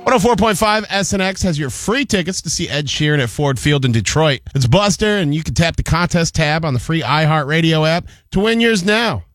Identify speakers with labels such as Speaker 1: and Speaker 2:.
Speaker 1: 104.5 SNX has your free tickets to see Ed Sheeran at Ford Field in Detroit. It's Buster, and you can tap the contest tab on the free iHeartRadio app to win yours now.